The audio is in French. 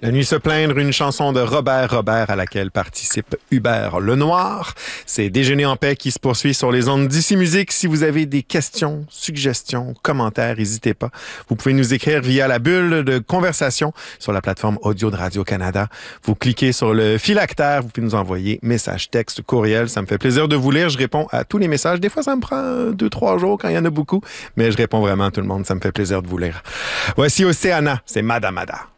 La nuit se plaindre, une chanson de Robert à laquelle participe Hubert Lenoir. C'est Déjeuner en paix qui se poursuit sur les ondes d'Ici Musique. Si vous avez des questions, suggestions, commentaires, n'hésitez pas. Vous pouvez nous écrire via la bulle de conversation sur la plateforme audio de Radio-Canada. Vous cliquez sur le phylactère, vous pouvez nous envoyer message, texte, courriel. Ça me fait plaisir de vous lire. Je réponds à tous les messages. Des fois, ça me prend 2-3 jours quand il y en a beaucoup, mais je réponds vraiment à tout le monde. Ça me fait plaisir de vous lire. Voici Océana, c'est Madamada.